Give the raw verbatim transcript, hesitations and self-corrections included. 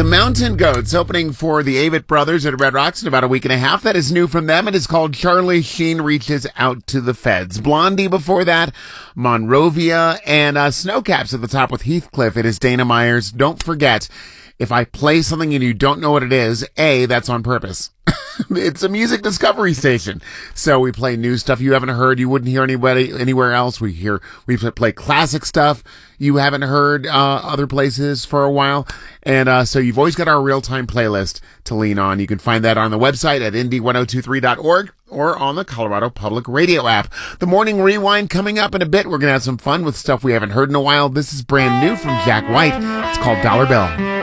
Mountain Goats opening for the Avett Brothers at Red Rocks in about a week and a half. That is new from them. It is called Charlie Sheen Reaches Out to the Feds. Blondie before that, Monrovia, and uh, Snowcaps at the top with Heathcliff. It is Dana Myers. Don't forget, if I play something and you don't know what it is, A, that's on purpose. It's a music discovery station. So we play new stuff you haven't heard. You wouldn't hear anybody anywhere else. We hear, we play classic stuff you haven't heard, uh, other places for a while. And, uh, so you've always got our real-time playlist to lean on. You can find that on the website at indy ten twenty-three dot org or on the Colorado Public Radio app. The Morning Rewind coming up in a bit. We're going to have some fun with stuff we haven't heard in a while. This is brand new from Jack White. It's called Dollar Bill.